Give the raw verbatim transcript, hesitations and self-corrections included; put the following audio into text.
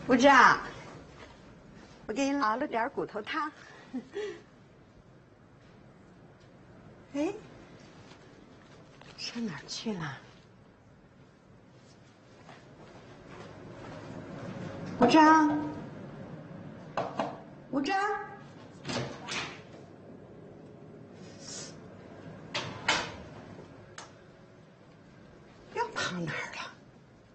部长，我给你熬了点骨头汤。哎，上哪儿去了？部长，部长，又跑哪儿了？